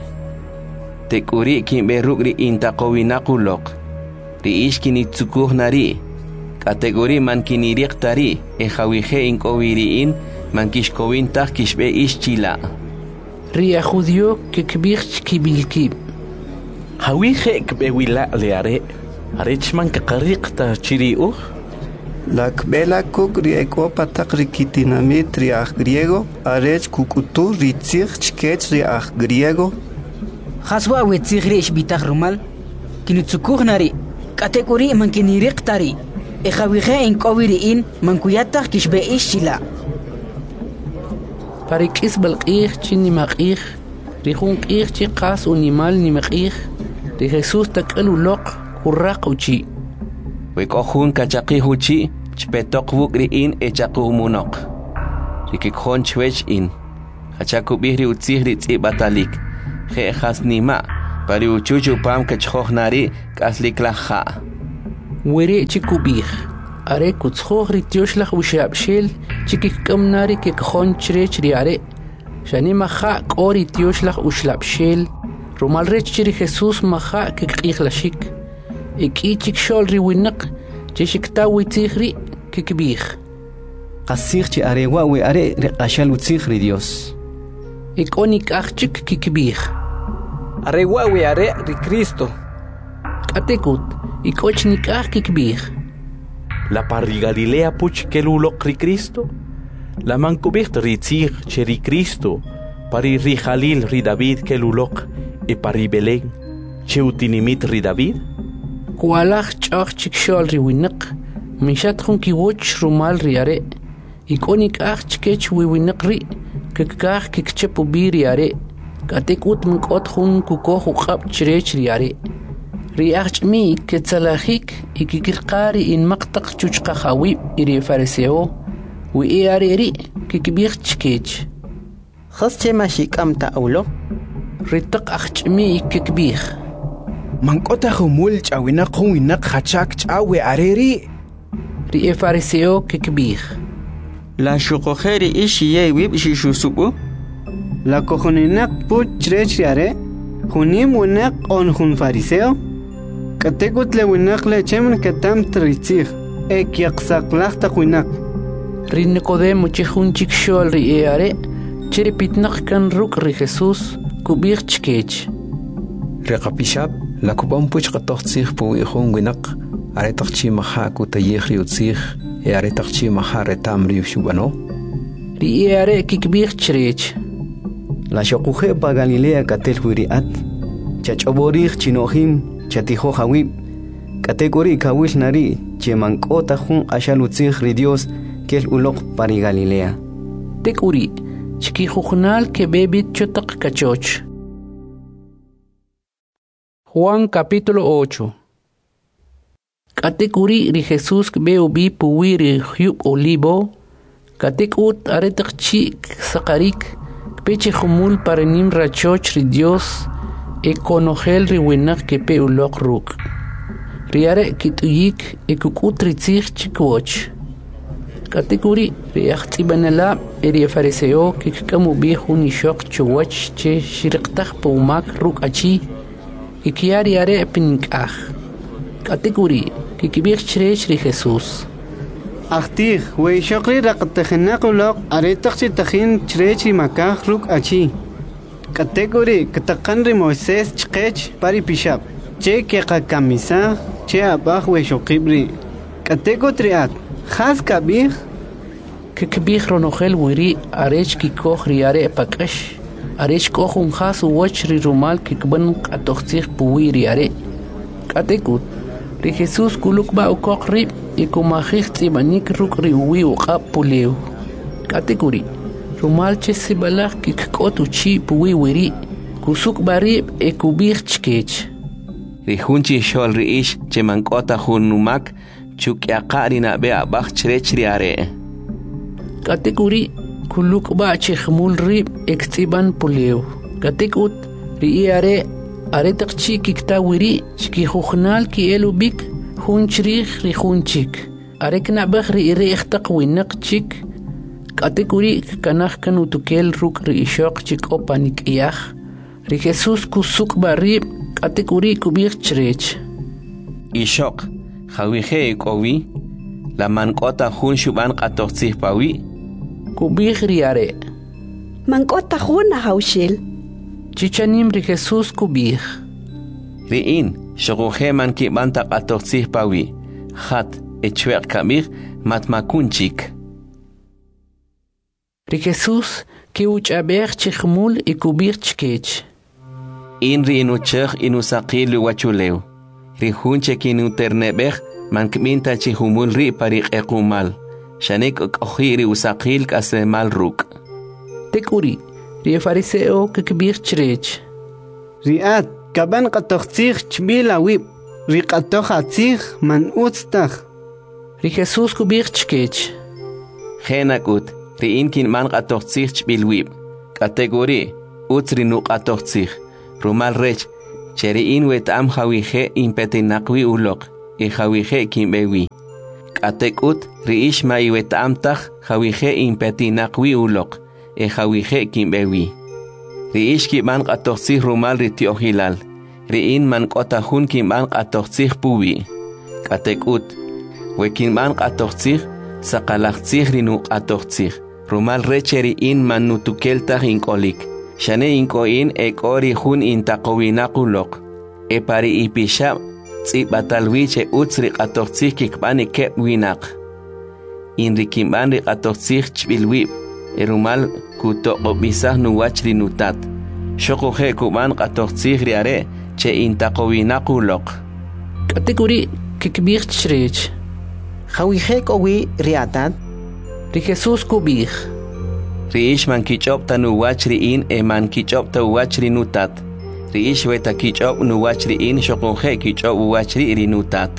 Tekuri kimberuk ri intakowinakulok. Ri ish kinitsukuh nari. Kategori man kiniriq tari. E hawihe inkowiri in. Man kishkowin tak kishbe ish chila. Ri a judio kikbih chkibilkib. Hawihe kbewila le are. Arech man kakariq ta chiri uh. La kbela kuk ri eko patak ri kitinamit ri ah griego. Arech kukutu ri tzich chkech ri ah griego. Haswa wetzig ri ish bitach rumal. Kinitsukuh nari. Kategori man kiniriq tari. E hawihe inkowiri in man kuyatak kishbe ish chila. Parikis balqih chini maqih. Rihun qih chi qas unimal ni maqih. Ri Jesús takal ulok urraq uchi. Wekohun kachaqih uchi chpetok wuk ri in e chakuh munok. Rikikhon chwech in. Hachakubih ri utzih ri tzi batalik. je hasnima pari uchuchu pam kachokhnari kasliklaha were chikubih are kutskhokh rityoshlah ushabshel chikikamnari ke khonchre chriare shani maha qori tyoshlah ushlabshel rumal rechri Jesus maha ke qikhlashik iki chikshol riwinaq chishiktawi tikhri ke kibih qasir chi are wa we are qashal utikhri Dios ikonik achik ke kibih are wa we are ri Cristo atekut ikochnik ach ke kibih la parri Galilea puch kelulok ri Cristo la mankubicht ri tzir cheri Cristo pari ri Jalil ri David kelulok e pari Belén che utinimit ri David kualach chach chikshol ri winaq mishat khun ki woch rumal ri are ikonik ach chkech wi winaq ri kekach kekchepu bi ri are katekut mkot khun kuko khab chrech ri are ri ach mi ketsalahik ikikirqari in maqtaq chuchqa khawi iri fariseo wi are ri kikbir chkech khasche mashikam ta awlo ritaq ach mi kikbir mankota khumul chawina khwina khachak chawe areri ri fariseo kikbir la shuqokheri ishiye wib shishusubu la cojonenak puchrech yare khunim winak on khun fariseo katekut le winak le chemen katam tritzig ek yaqsaqlaq taqwinak ri Nicodemo chihun chikshol ri are chiri pitnaq kan ruk ri Jesus kubir chkech رقبيشاب لكوبام بوش قطوخ تسيخ بو يخون وينق عري تخشي مخا كوتا يخري وتسيخ عري تخشي مخا رتام ريو شوبانو ري عري كبير تشريج لا شقوخي با غاليليا كاتل ويريات تشاچ ابوريخ چينوخيم چاتيخو خويب كاتيغوري كاويل ناري چيمانكو تخون اشالو تسيخ ري ديوس كيل اولوق باري غاليليا تيكوري چكي خوخنال كبيبي چوتق كاچوچ Juan capítulo ocho. Katekuri ri Jesus beu bi puwiri hyub olivo. Katekut aretakchi sakarik. Peche humul parenim rachoch ri Dios. E konogel ri winak ke pe ulok ruk. Riare kituyik e kukut ri tzich chikwoch. Katekuri ri achtibanala e ri fariseo ke kamu bi huni shok chuwach che shirqtach poumak ruk achi. Ikiari are pinkach. Kategori kikibir chrech ri Jesus. Achtig, we shokri raqtakhnaquloq aretaqchi takhin chrech ri makach ruk achi. Kategori kataqan ri Moisés chqech pari pishab. Che ke kamisa che abaj we shokibri. Kategotriat khas kabir kikibir ronogel wiri arech kikoch ri are pakash. Arech kohun khas woch ri rumal kikban atoxtich puwiri are katekut ri Jesus kuluk ba ukok ri ikumahich tibanik ruk ri wi uqap puleu katekuri rumal che sibalach kikkot uchi puwi wiri kusuk bari ekubich chkech ri hunchi shol ri ish che mankota hunumak chuk yaqari na be abach chrech ri are katekuri kuluk ba che khmul ri ektiban puleu katekut ri are are taqchi kikta wiri chki khukhnal ki elubik hunchrik ri hunchik are kna bakhri ri ikhtaq winaq chik katekuri kanakh kanu tukel ruk ri ishaq chik opanik iyakh ri Jesus kusuk bari katekuri kubir chrech ishaq khawihe kowi la mankota hun shuban qatoqsi pawi kubir ri are mankota hun haushel chichanim ri Jesus kubir ri in shoguhe man ki banta qatoqsi pawi khat echwer kamir matmakunchik ri Jesus ki uchaber chikhmul ikubir chkech in ri inuchakh inusaqil wachuleu ri hunche kinu terneber man kminta chihumul ri pariq equmal shanek okhiri usaqil kasemal ruk tekuri ri fariseo kikbir chrech riat kaban qatoqtsikh chbila wib ri qatoqatzikh man utstakh ri Jesus kubir chkech khenakut ri inkin man qatoqtsikh chbil wib kategori utsri nu qatoqtsikh rumal rech cheri in wet am hawije impetinakwi ulok e hawije kimbewi katekut riish ma iwet am tak hawije impetinakwi ulok e hawije kimbewi riish kiban qatoxsi rumal ritiohilal riin man qotahun kiban qatoxsi puwi katekut wekin man qatoxsi saqalaxsi rinu qatoxsi rumal recheri in man nutukelta inkolik shane inkoin e kori hun intaqowinaquloq e pari ipisha tsibatalwiche utsri qatoxsi kikbani ke winaq in rikimban riqatoxsi chbilwi e rumal kutoqobisah nuwachri nutat shoqoje kuban qatoxsi riare che intaqowinaquloq kategori kikbir chrech khawije kowi riatat ri Jesus kubih riish man kichop tanu wachri in e man kichop ta wachri nutat riish weta kichop nu wachri in shoqoje kichop wachri rinutat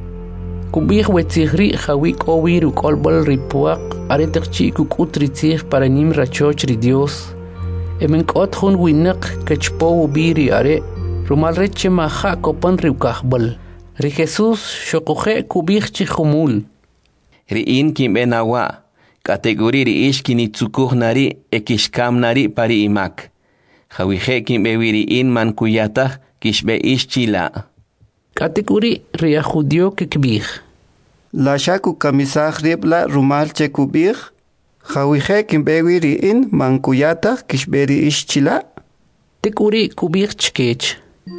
kubih wetzihri khawi kowi ru kolbol ripuaq aretakchi kukutritzih para nim rachoch ri Dios e men kot khun winaq kachpo biri are rumal reche maha kopan ri kahbol ri Jesus shoqoje kubih chi khumul ri in kimbenawa kategori ri ish kini tsukuh nari ekishkam nari pari imak. Hawije kimbewiri in man kuyatah kishbe ish chila. Kategori ria judio kikbih. La shaku kamisah ribla rumal chekubih. Hawije kimbewiri in man kuyatah kishberi ish chila. Tekuri kubih chkech.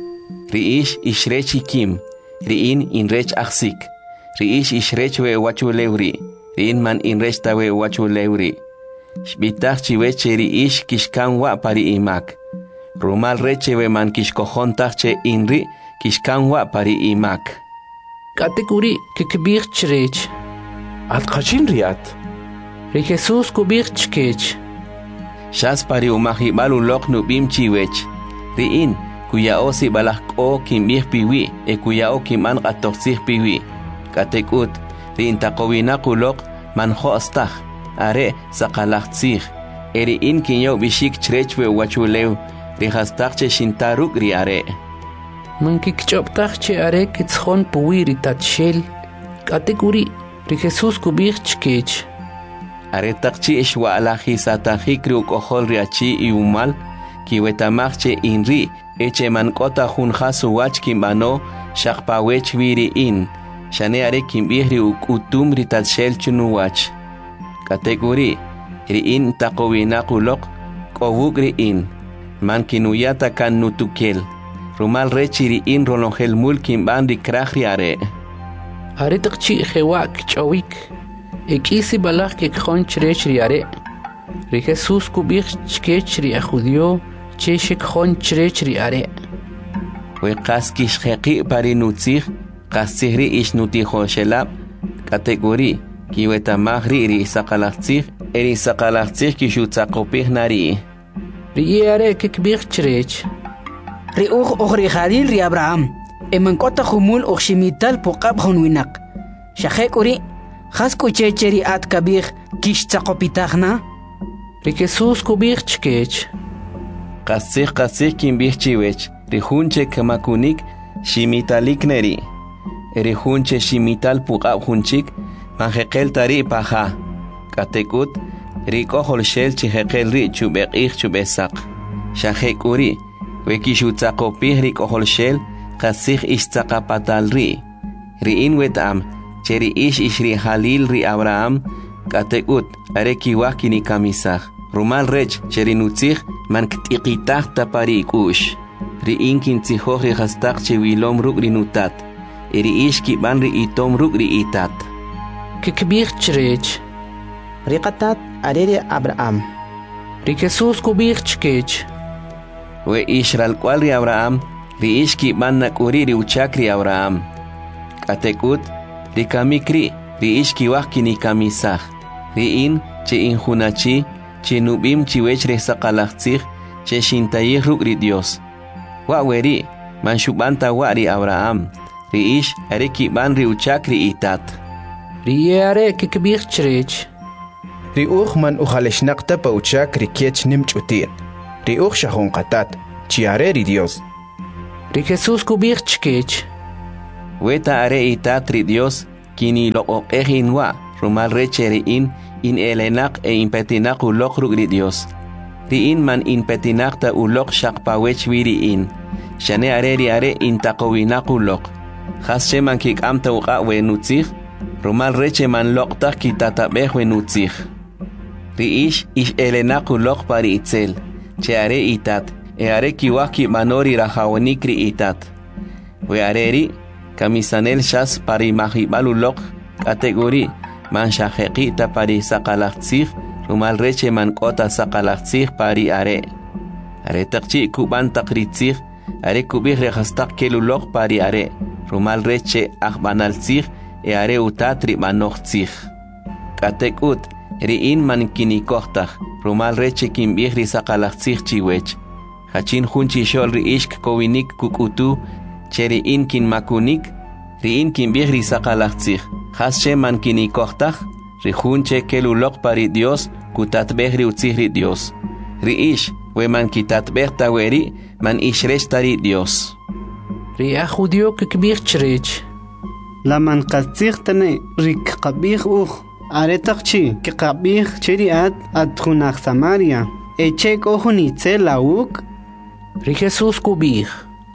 Ri ish ishrechi kim. Ri in inrech aksik. Ri ish ishrech we wachulewri. Rin man inrech tawe wachulewri. Shbitach chiweche ri ish kishkan wa pari imak. Rumal reche we man kishkohontach che inri kishkan wa pari imak. Kategori kikbir chrech. At kachin riat. Ri Jesus kubir chkech. Shas pari umahibal ulok nubim chiwech. Ri in kuya osi balak o kimbih piwi e kuya o kiman qatoxih piwi. Katekut rin taqowinaquloq man ho'astah are saqalaxtzih eri in kinyo bishik chrechwe wachulew rihastaq che shintaruk ri are man kikchoptaq che are kitzjon puwi ri tatshel kategori ri Jesus kubih chkech are taqchi ishwa alahi satahik ri ukohol ri achi iumal kiwetamach che inri eche man kota hun khasu wach kimbano shaqpawech wiri in shane are kimbihri ukutum ritatshel chunuwach kategori ri in taqowinaquloq qowuk ri in man kinuyata kan nutukel rumal rechi ri in rolongel mul kimban ri krahri are are taqchi khewak chawik ekisi balach ke khon chrech ri are ri Jesus kubih chkech ri ajudio cheshik khon chrech ri are we qaskish khaqi parinutzih qasihri ish nutijo shelab kategori kiweta mahri ri saqalaxtzih eri saqalaxtzih kishutzaqopih nari ri are kikbih chrech ri uch ukhri khalil ri Abraham eman kota khumul ukhshimital puqab khunwinaq shakhekuri khasku checheri at kabih kishtzaqopitagna ri Jesus kubih chkech qasih qasih kimbih chiwech ri hunche kamakunik shimitalik neri eri hunche shimital puqab hunchik manjeqel tari paja katekut ri kohol shel chijeqel ri chubeqih chubesaq shajekuri wekishutzaqopih ri kohol shel qasih ishtzaqapatal ri ri in wetam cheri ish ishri halil ri Abraham katekut are kiwah kini kamisaj rumal rech cheri nutzih man ktiqitah tapari ikush ri in kintzihoj ri hastaq chewilom ruk ri nutat eri ish kiban ri itom ruk ri itat kikbih chrech ri qatat arere Abraham ri Jesus kubih chkech we ishral kwal ri Abraham ri ish kiban nakuri ri uchak ri Abraham katekut ri kamikri ri ish kiwah kini kamisaj ri in che injunachi che nubim chiwech re saqalaxtzih che shintayih ruk ri Dios wa weri man shubanta wa ri Abraham ri ish are kiban ri uchak ri itat ri are kikbih chrech ri uch man ukhalishnaqta pa uchak ri kiech nimchutir ri uch shahun qatat chiare ri Dios. Ri Jesús kubich chkech. Weta are itat ri Dios kini lo oqehin wa rumal reche ri in in elenak e impetinak ulok rug ri Dios. Ri in man impetinak ta ulok shakpawech wiri in. Shane are ri are in takowinak ulok. Khas sheman kik amta uqa we nutzich. Rumal reche man loktak kitatabeh we nutzich. Ri ish ish elenak ulok pari itzel. Che are itat. E are kiwaki manori rahawanik ri itat. We are ri kamisanel shas pari mahibal ulok. Kategori man shaheki ta pari sakalaktzich. Rumal reche man kota sakalaktzich pari are. Are takchi kuban takritzich. Are kubih rehastak kelulok pari are. Rumal reche ahbanaltzich. E are utatri manochtzich. Katekut riin man kinikohtach. Rumal reche kimbih risakalaktzich chiwech. Hachin hunchi shol riishk kowinik kukutu. Che riin kin makunik. Riin kimbih risakalaktzich. Hasche man kinikohtach. Rihunche kelulok pari Dios. Kutatbeh riutzich ri Dios. Riish we man kitatbeh taweri. Man ishresh tari Dios. Ria judio kikbih chrech. La man qatzich tane rik qabih uch. Aretaqchi ki qabih cheriat adkhunach Samaria. Eche kohunitze lauk. Ri Jesús kubih.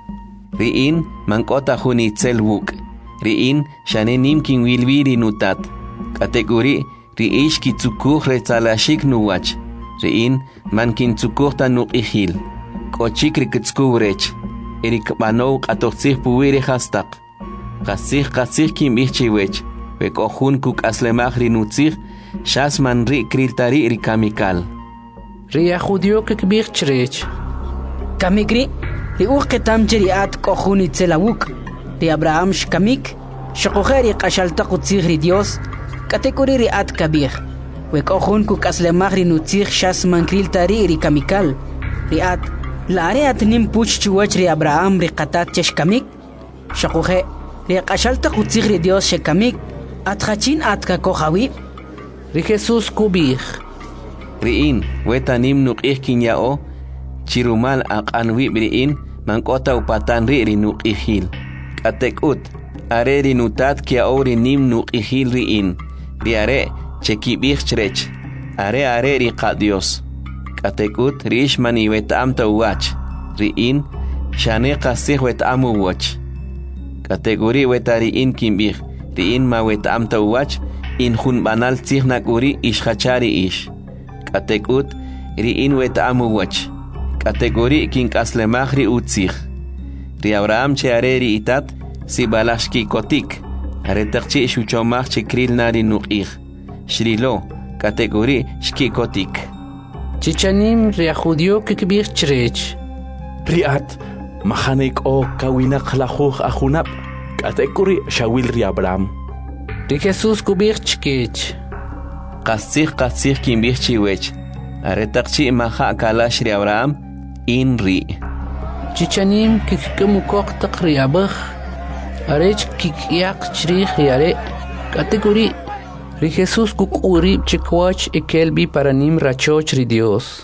Riin man kota hunitzel wuk. Riin shane nimkin wilwiri nutat. Kategori riish ki tzukuh retzalashik nuwach. Riin man kin tzukuh ta nuqihil. Kochik rikitskuvrech. Erik banow qatoqtzih puwiri hastak. Qasih qasih kim ihchiwech. Wek ohun kuk aslemach rinutzih. Shas man ri kriltari rikamikal. Ria judio kikbih chrech. Kamikri, ri uch ketam jeriat kohun itzelawuk. Ri Abraham shkamik. Shakoheri qashaltaq utzih ri Dios. Kategori ri at kabih. Wek ohun kuk aslemach rinutzih shas man kriltari rikamikal. Ri at Lare at nim puch chuwach ri Abraham ri qatat cheshkamik. Shakuhe ri qashalta qutzig ri Dios shekamik. At khachin at kakohawi. Ri Jesús kubih. Riin weta nim nuqih kinyao. Chirumal aqanwi riin man kota upatan ri ri nuqihil. Katekut are ri nutat kiao ri nim nuqihil riin. Ri are chekibih chrech. Are are ri qa Dios. Katekut rish mani wetam ta uwach. Riin shane qasih wetam uwach. Kategori wetariin kimbih. Riin ma wetam ta uwach. In hun banal tzih nakuri ish khachari ish. Katekut riin wetam uwach. Kategori kin kaslemach ri utzih. Ri Abraham che are ri itat si balashki kotik. Are takchi shuchomach che kril nari nuqih. Shrilo kategori shki kotik. Chichanim ria judio kikbih chrech. Riat mahanek o kawinak lahuh ahunap. Kategori shawil ri Abraham. Ri Jesús kubih chkech. Qasih qasih kimbih chiwech. Are takchi maha kalash ri Abraham in ri. Chichanim kikkumukok tak ri abah. Arech kikyak chrich yare. Kategori Ri Jesús kukuri chikwach ekelbi para nim rachoch ri Dios.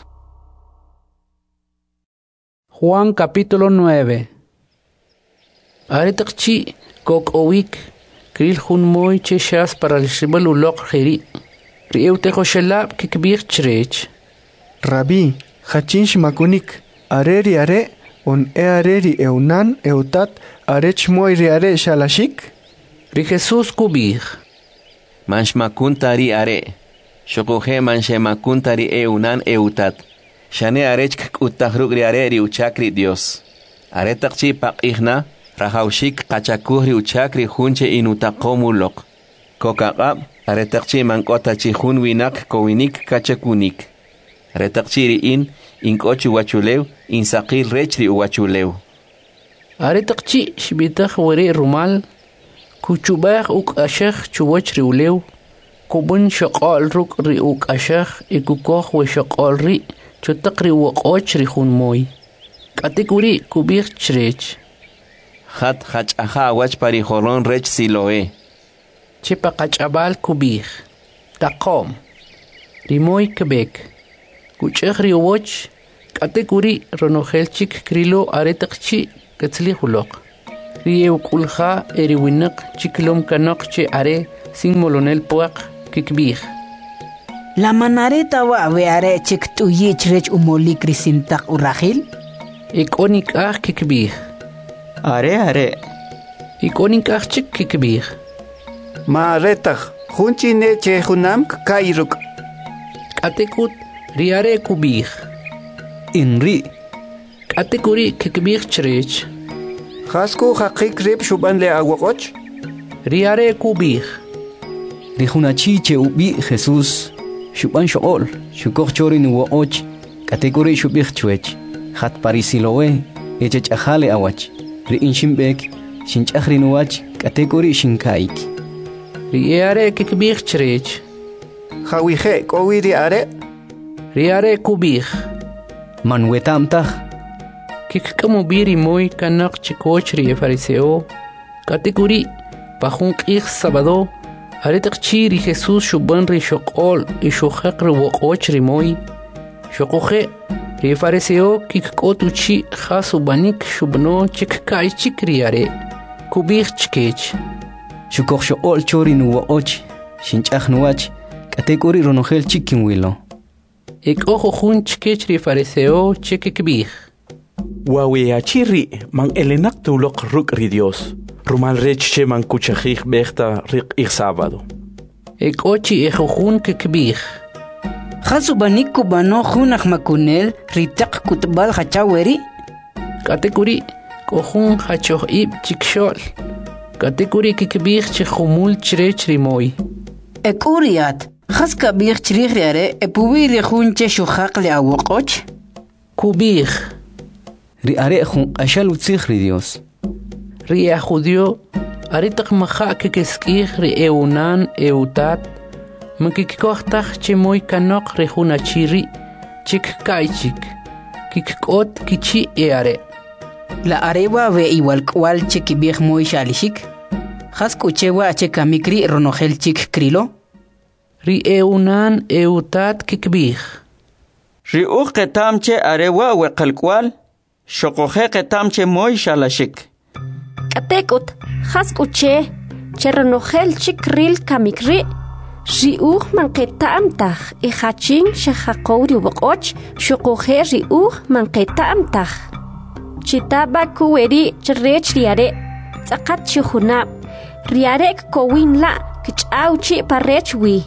Juan capítulo nueve. Aretakchi kok owik kril hun moy cheshas para el shibal ulok khiri. Ri eutejo shelab kikbir chrech. Rabbi, hachinsh makunik. Areri are on e areri eunan eutat arech moy ri are shalashik. Ri Jesús kubir. Manshmakuntari are. Shokohe manshemakuntari eunan eutat. Shane arech kutahrugri are ri uchakri Dios. Are takchi pak ihna. Rahaushik kachakuhri uchakri hunche inutakomulok. Kokaqab are takchi mankota chi hun winak kowinik kachakunik. Are takchi ri in inkochu wachulew insaqil rechri uwachulew. Are takchi shbitah wari rumal. Kuchubah uk ashakh chuwach riulew. Kubun shaqal ruk ri uk ashakh ikukoh we shaqal ri chutak ri waqoch ri hun moy. Katikuri kubir chrech. Khat khach aha wach pari holon rech siloe. Chipa kachabal kubir. Takom. Rimoy kebek. Kuchakh ri wach Katekuri ronohelchik krilo aretaqchi katzlihuloq. Rieu kulha eriwinak chiklom kanokche are sin molonel puaq kikbih. La manareta wa are chik tu yichrech umoli krisintak urahil? Ikonik ah kikbih. Are are. Ikonik ah chik kikbih. Ma aretaq junchi ne che junam kairuk. Katekut riare kubih. Inri. Katekuri kikbih chrech. Khasku haqik rib shuban le aguakoch. Riare kubih. Rijunachi che ubi Jesús. Shuban shool. Shukok chorin uoch. Katekuri shubih chwech. Hat parisilowe. Echech ajale awach. Ri inshimbek. Shinchahrin uach. Katekuri shinkaik. Riare kikbih chrech. Hawije kowiri are. Riare kubih. Manwetamtah. Kikkamu biri moy kanak chikoch ri fariseo. Katekuri pahun qih sabado. Aretaq chiri Jesús shuban ri shokol y shuhaq ri woqoch ri moy. Shokoje ri fariseo kikkotu chi khasu banik shubno chikkai chikri are. Kubih chkech. Shukok shool chorin uoch. Shinchah nuach. Katekuri ronogel chikin wilo. Ik ojo jun chkech ri fariseo chikikbih. Wawe achiri man elenak tulok ruk ri Dios. Rumal reche man kuchajih bechta rik ik sábado. Ik ochi ejo jun kikbih. Khasu banik kubano junach makunel ritak kutbal hachaweri? Katekuri kohun hachoh ib chikshol. Katekuri kikbih chikhumul chrech ri moy. Ekuriat. Khas kabih chrikhre e puwi ri khunche shukhaq li awqoch. Kubih. Ri are khun ashal utzikh ri Dios. Ri ajudio aritaq maha kikeskih ri eunan eutat. Mkikkohtaq chimoy kanok ri khunachiri chik kaichik. Kikkot kichi e are. La arewa ve igual kwal chikibih moy shalishik. Khas kuchewa chekamikri ronogel chik krilo. Ri eunan eutat kikbih. Ri uq qetamche arewa weqalkwal. Shokoje qetamche moy shalashik. Katekut khaskuche cheronogel chikril kamikri. Ri uq man qetamtaj i hachin shahaqowri woqoch shokoje ri uq man qetamtaj. Chitaba kuweri chrech riare. Tsaqat chihunab. Riarek kowin la kichauchi parechwi.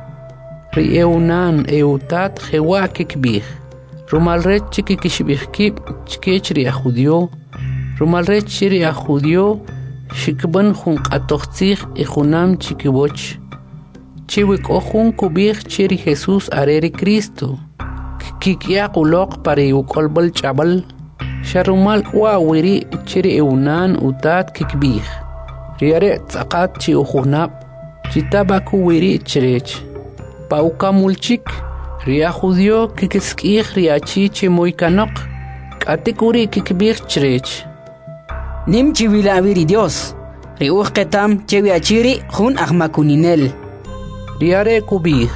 Ri eunan eutat jewa kikbih. Rumalret chikikishbihkib chkech ri ajudio. Rumalret chiri ajudio shikban jun qatoqtzih y junam chikiboch. Chiwik ojun kubih chiri Jesús areri Cristo. Kikia qulok pari ukolbal chabal. Sharumal wawiri chiri eunan utat kikbih. Riare tsaqat chi ujunab. Chitabaku wiri chrech. Pauka mulchik, ria judio kikeskih riachi chimoy kanok, katekuri kikbir chrech. Nim chiwila aviri Dios, riuch ketam chewi achiri jun ahmakuninel. Riare kubih.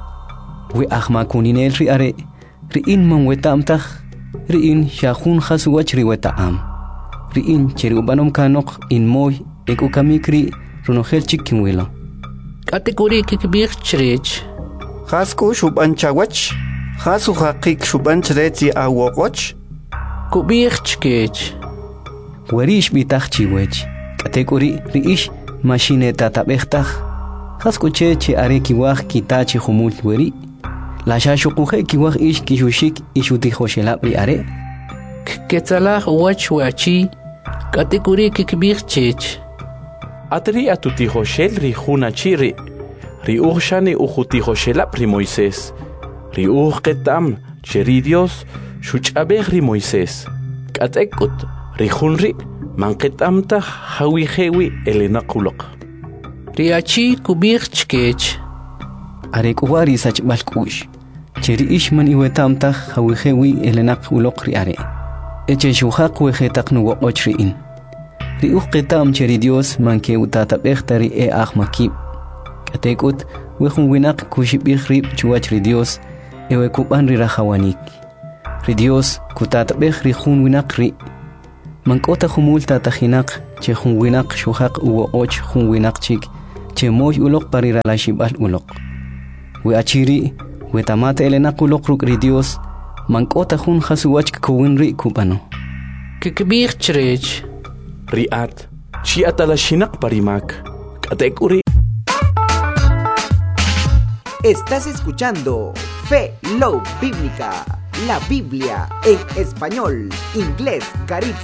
We ahmakuninel riare, riin man wetamtah, riin shahun khasuwach riwetaam. Riin cheriubanom kanok in moy ekukamikri runogel chikin wilo. Katekuri kikbir chrech. Khasku shuban chawach. Khasu haqik shuban chreti awoqoch. Kubih chkech. Werish bitach chiwech. Katekuri riish machine tatabechtaj. Khasku cheche are kiwaj kitachi humul weri. La shashukuje kiwaj ish kishushik ishutijo shelabri are. Ketzalah wach wachi. Katekuri kikbir chech. Atri atutijo shel ri junachiri. Ri uxani ujutijo shelap ri Moisés. Ri uj ketam cheri Dios shuchabeh ri Moisés. Katekut ri junri man ketamta hawi hewi elenakulok. Ri achi kubih chkech. Are kuwari sach balkush. Cheri ishman iwetamta hawi hewi elenakulok ri are. Eche shuhaq wehetak nuwo ochriin. Ri uj ketam cheri Dios man ke utatabeh ri e ahmakib. Katekut wehun winak kushibih rib chuach ri Dios ewe kuban ri rahawanik. ri Dios kutatbej ri jun winak ri mankota humulta tajinak che jun winak shuhaq uwo och jun winak chik che moy ulok parira la shibal ulok we achiri we tamate elenak ulok ruk ri Dios mankota jun hasuwach kuwin ri kubano kikbir chrech riat chi atala shinak parimak katek uri. Estás escuchando Fe Love Bíblica, la Biblia en español, inglés, Garifuna.